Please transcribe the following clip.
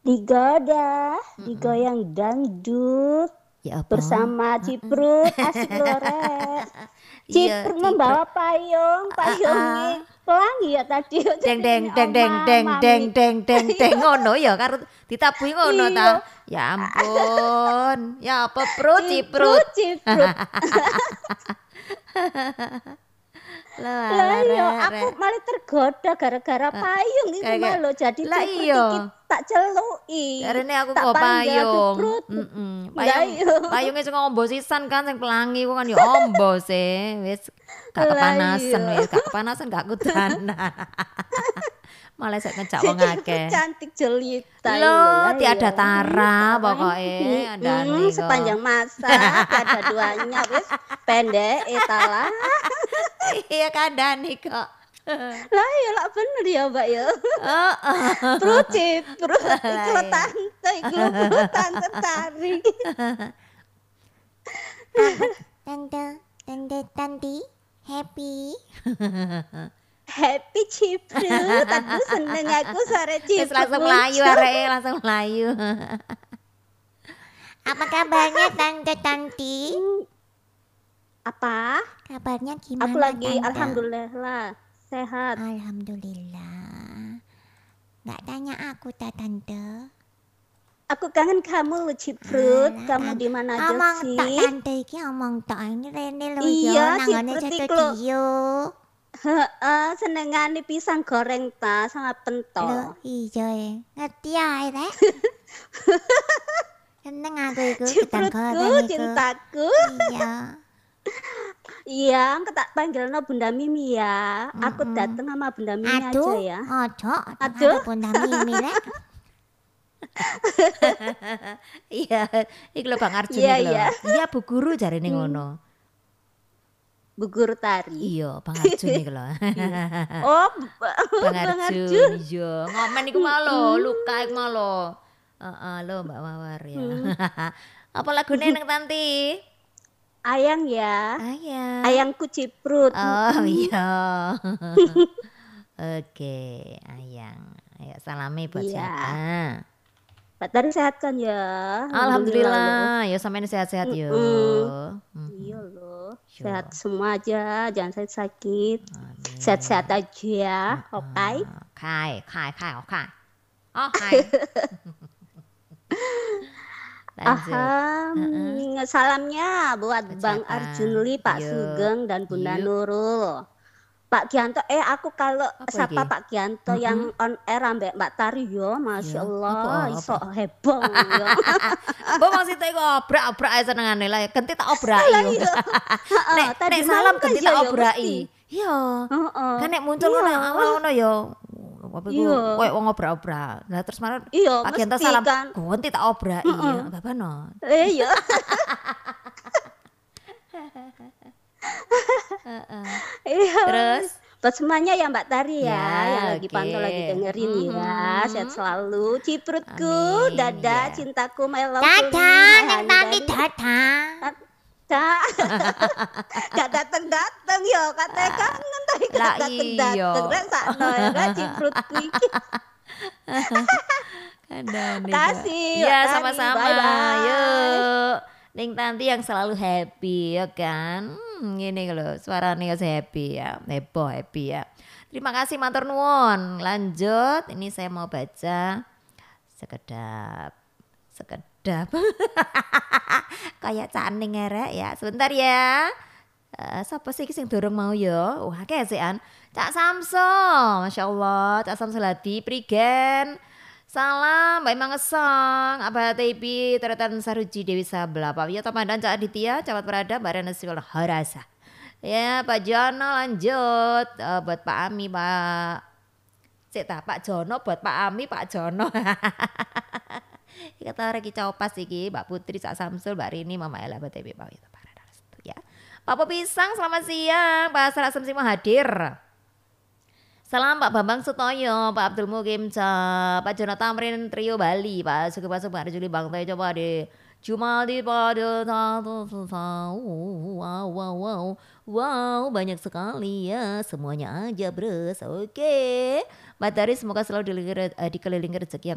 Digoda, Mm-mm. digoyang dangdut Ya apa? bersama Ciprut, asik lore. Iya, Ciprut ciprut. membawa payung, Ah, ah. payungnya pelangi ya tadi Deng jadi deng ini deng deng oma deng deng mami. deng deng deng Iya, ngono ya karo ditabuhi ngono ta. iya, Ya ampun. Ya apa perut ciprut. Ciprut, Ciprut. Lah Lah alah iya, rek aku rek. malah tergoda gara-gara Eh, payung iku Kayak malah jadi lah Ciprut iya. iki tak celuki. Karena aku Tak nggo panggil payung. Ciprut. Mm-mm. Lah Payung iya. payungnya sing ombo sisan kan sing pelangi ku kan ya ombo sih. Wis gak Lah kepanasan iya. wis, gak kepanasan gak kudanan. Malah sok ngejak Si wong Ciprut akeh. cantik jelita iku Loh, lah tiada iya. tara Sarang pokoknya andane kok. sepanjang masa tiada duanya wis pendek etalah. Iya kandhani kok. Lah iya lah bener ya Mbak ya. Heeh. Perut Ciprut iku Lah lho iya. tante iku tante Tari. Apa tante tante tanti happy Happy Ciprut, aduh seneng aku sore Wis Ciprut langsung melayu muncul. areke, langsung melayu. apa kabarnya tante tanti Apa? kabarnya Aku gimana lagi tante alhamdulillah sehat. alhamdulillah nggak tanya aku ta tante Aku kangen kamu loh Ciprut. alah Kamu tante di mana aja omong tok sih? tante iki omong tok ini rene lho yo Iya, nangone Ciprut iku lho. studio Heeh, senengane pisang goreng ta sangat lho pentol. iya ngerti ae rek seneng aku iku gedang Ciprutku, goreng iku cintaku. iya Iya, aku tak panggilno Bunda Mimi ya. Aku mm dateng sama Bunda Mimi aja aduh ya. ojo Aduh, karo Bunda Mimi rek Iya, iki lho Bang Arjun iya iki lho. iya. Iya Bu Guru jarine Hmm, ngono. Bu Guru Tari. Iya, Bang Arjun iki lho. Iya. Oh, Bang Bang Arjun, Arjun. iya. Ngomen iku mau lho, Mm-mm. luka iku mau lho. Heeh, lho Mbak Mawar ya. Hmm. Apa lagune nang Tanti? Ayang ya, Ayang. ayangku Ciprut. Oh iya. Oke, Ayang. Ayo salami buat Iya, siapa? Pak Tari sehat kan ya? Alhamdulillah loh. Alhamdulillah, ya sampean sehat-sehat yo. Iya loh, Yo. sehat semua aja, jangan sakit-sakit. Amin. Sehat-sehat aja, oke? Kai, oke. Oke. Lanjut. Salamnya buat Buat Bang siapa? Arjun Lee, Pak Yuk, Sugeng, dan Bunda yuk. Nurul. Pak Gianto, aku kalau Apa sapa iki? Pak Gianto yang on air ambek Mbak Tari yo, Masya Iya, Allah, iso apa? hebong yo. Mbok maksudnya iku obrak-obrak ae senengane lah. Genti tak obraki Lah yo. iya, heeh, Nek tadi salam malam kan genti yo tak yo mesti. obraki. Iya. Heeh. Kan nek muncul Iya, ngono awal ngono yo. Apa iku iya, koyo wong obrak-obrak. Lah terus marang iya, Pak Gento mesti salam, kan. "Genti tak obraki." Heeh. Ya, babano. Iya. Heeh. Iya. Terus? Buat semuanya ya Mbak Tari ya, yang Ya, lagi pantau lagi oke. dengerin ya. Sehat selalu. Ciprutku, Amin, dadah, ya. cintaku, my lovely, dadah my neng honey tanti dari dadah dadah. Gak dateng-dateng yo, katanya kangen tapi gak Lah dateng-dateng. iya. Rek sakno ya, Ciprutku iki. Kandhane kok. Makasih, Mbak Iya, Tari. sama-sama. Bye-bye. Yuk. Ning Tanti yang selalu happy ya kan. Ngene lho, suarane ya happy ya. Heboh happy ya. Terima kasih matur nuwun. Lanjut, ini saya mau baca sekedap. Kayak caning erek ya. Sebentar ya. Siapa sih sing dorong mau ya? Wah, kesean. Cak Samso, Masya Allah. Cak Samso Ladi, Prigen. Salam, Mbak Imang Ngesong, Abah Tepi, Teretan Saruji, Dewi Sabla, Pak Wiyoto Pandan, Cak Aditya, Camat Perada, Mbak Rena Siwala Harasa. Ya, Pak Jono lanjut. Buat Pak Ami, Pak. Pak Jono, buat Pak Ami, Pak Jono. Kata orang kicau pas iki, Mbak Putri, Cak Samsul, Mbak Rini, Mama Ella, Mbak Tepi, Pak Wiyoto Pandan. Ya. Pak Popisang, selamat siang. Pak Sarasem Simo hadir. Salam Pak Bambang Sutoyo, Pak Abdul Mukim, Pak Jono Tamrin, Trio Bali, Pak Suki Pasuk, Pak Juli Bang Tay, coba di Jumaldi pada wow, banyak sekali ya, semuanya aja bros, oke. Mbak Tari semoga selalu dikelilingi rezeki yang